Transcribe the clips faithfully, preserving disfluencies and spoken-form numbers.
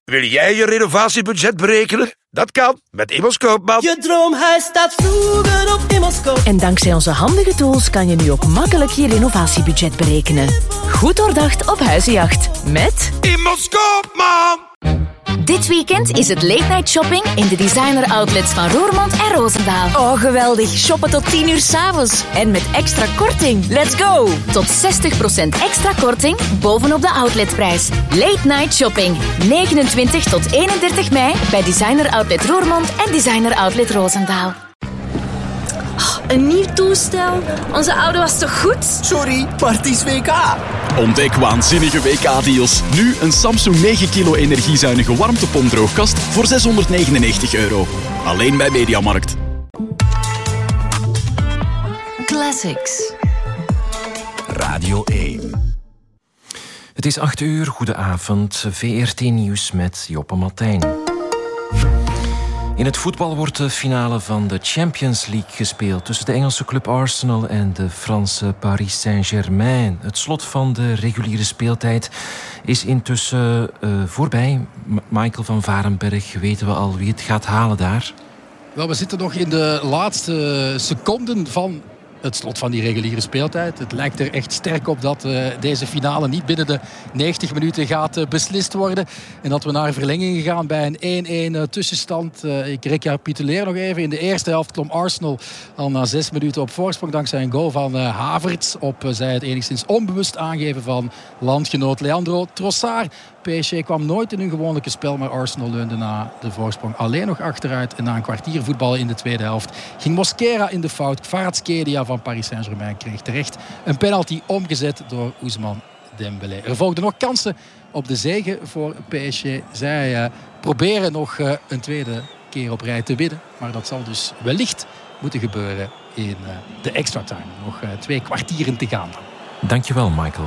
Wil jij je renovatiebudget berekenen? Dat kan met Immers Koopman. Je droomhuis staat vroeger op Immers Koopman. En dankzij onze handige tools kan je nu ook makkelijk je renovatiebudget berekenen. Goed doordacht op huizenjacht met Immers Koopman. Dit weekend is het late night shopping in de designer outlets van Roermond en Roosendaal. Oh, geweldig. Shoppen tot tien uur 's avonds. En met extra korting. Let's go! Tot zestig procent extra korting bovenop de outletprijs. Late night shopping. negenentwintig tot eenendertig mei bij designer outlet Roermond en designer outlet Roosendaal. Een nieuw toestel? Onze oude was toch goed? Sorry, maar het is W K. Ontdek waanzinnige W K-deals. Nu een Samsung negen kilo energiezuinige warmtepompdroogkast voor zeshonderdnegenennegentig euro. Alleen bij Mediamarkt. Classics. Radio één. Het is acht uur, goedenavond. V R T Nieuws met Joppe Martijn. In het voetbal wordt de finale van de Champions League gespeeld tussen de Engelse club Arsenal en de Franse Paris Saint-Germain. Het slot van de reguliere speeltijd is intussen uh, voorbij. M- Michael van Varenberg, weten we al wie het gaat halen daar? Wel, we zitten nog in de laatste seconden van het slot van die reguliere speeltijd. Het lijkt er echt sterk op dat uh, deze finale niet binnen de negentig minuten gaat uh, beslist worden. En dat we naar verlenging gaan bij een één-één uh, tussenstand. Uh, ik recapituleer nog even. In de eerste helft klom Arsenal al na zes minuten op voorsprong dankzij een goal van uh, Havertz op, uh, zij het enigszins onbewust aangeven van landgenoot Leandro Trossard. P S G kwam nooit in hun gewone spel, maar Arsenal leunde na de voorsprong alleen nog achteruit. En na een kwartier voetballen in de tweede helft ging Mosquera in de fout. Kvaratskhelia van Paris Saint-Germain kreeg terecht een penalty omgezet door Ousmane Dembélé. Er volgden nog kansen op de zege voor P S G. Zij uh, proberen nog uh, een tweede keer op rij te winnen. Maar dat zal dus wellicht moeten gebeuren in uh, de extra time. Nog uh, twee kwartieren te gaan. Dankjewel, Michael.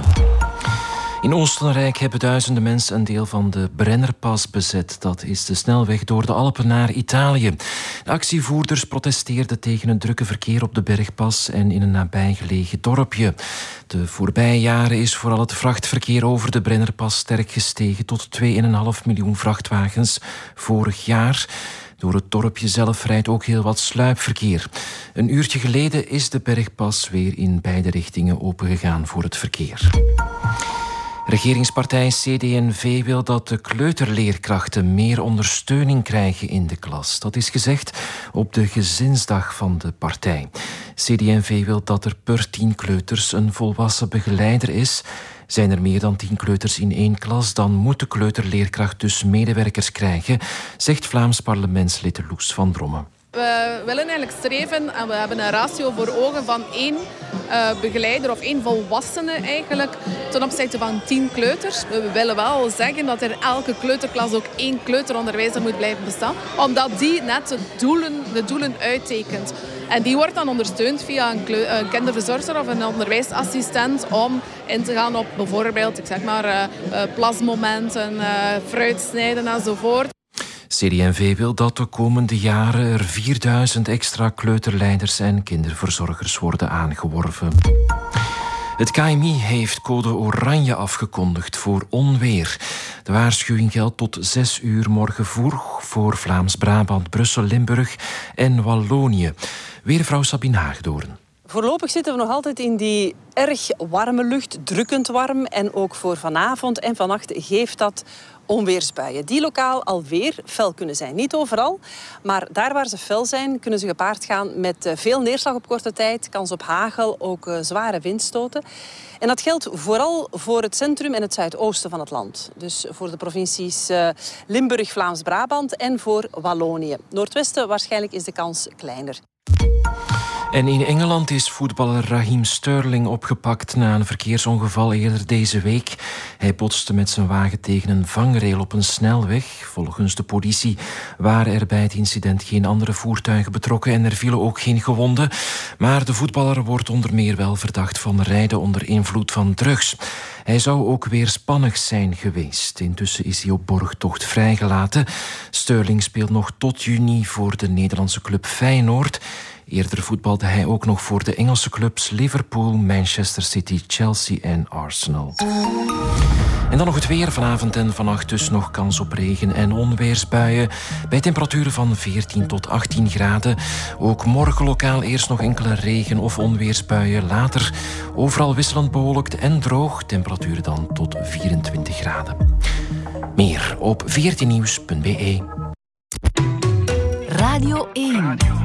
In Oostenrijk hebben duizenden mensen een deel van de Brennerpas bezet. Dat is de snelweg door de Alpen naar Italië. De actievoerders protesteerden tegen het drukke verkeer op de Bergpas en in een nabijgelegen dorpje. De voorbije jaren is vooral het vrachtverkeer over de Brennerpas sterk gestegen tot twee komma vijf miljoen vrachtwagens vorig jaar. Door het dorpje zelf rijdt ook heel wat sluipverkeer. Een uurtje geleden is de Bergpas weer in beide richtingen opengegaan voor het verkeer. Regeringspartij C D en V wil dat de kleuterleerkrachten meer ondersteuning krijgen in de klas. Dat is gezegd op de gezinsdag van de partij. C D en V wil dat er per tien kleuters een volwassen begeleider is. Zijn er meer dan tien kleuters in één klas, dan moet de kleuterleerkracht dus medewerkers krijgen, zegt Vlaams parlementslid Loes van Drommen. We willen eigenlijk streven en we hebben een ratio voor ogen van één uh, begeleider of één volwassene eigenlijk ten opzichte van tien kleuters. We willen wel zeggen dat er elke kleuterklas ook één kleuteronderwijzer moet blijven bestaan, omdat die net de doelen, de doelen uittekent. En die wordt dan ondersteund via een, kleu- een kinderverzorger of een onderwijsassistent om in te gaan op bijvoorbeeld, ik zeg maar, uh, uh, plasmomenten, uh, fruitsnijden enzovoort. C D en V wil dat de komende jaren er vierduizend extra kleuterleiders en kinderverzorgers worden aangeworven. Het K M I heeft code oranje afgekondigd voor onweer. De waarschuwing geldt tot zes uur morgen vroeg voor Vlaams-Brabant, Brussel, Limburg en Wallonië. Weervrouw Sabine Haagdoorn. Voorlopig zitten we nog altijd in die erg warme lucht, drukkend warm. En ook voor vanavond en vannacht geeft dat onweersbuien. Die lokaal alweer fel kunnen zijn. Niet overal, maar daar waar ze fel zijn, kunnen ze gepaard gaan met veel neerslag op korte tijd, kans op hagel, ook uh, zware windstoten. En dat geldt vooral voor het centrum en het zuidoosten van het land. Dus voor de provincies uh, Limburg, Vlaams-Brabant en voor Wallonië. Noordwesten waarschijnlijk is de kans kleiner. En in Engeland is voetballer Raheem Sterling opgepakt na een verkeersongeval eerder deze week. Hij botste met zijn wagen tegen een vangrail op een snelweg. Volgens de politie waren er bij het incident geen andere voertuigen betrokken en er vielen ook geen gewonden. Maar de voetballer wordt onder meer wel verdacht van rijden onder invloed van drugs. Hij zou ook weerspannig zijn geweest. Intussen is hij op borgtocht vrijgelaten. Sterling speelt nog tot juni voor de Nederlandse club Feyenoord. Eerder voetbalde hij ook nog voor de Engelse clubs Liverpool, Manchester City, Chelsea en Arsenal. En dan nog het weer. Vanavond en vannacht dus nog kans op regen- en onweersbuien. Bij temperaturen van veertien tot achttien graden. Ook morgen lokaal eerst nog enkele regen- of onweersbuien. Later overal wisselend bewolkt en droog. Temperaturen dan tot vierentwintig graden. Meer op veertien nieuws punt be. Radio één.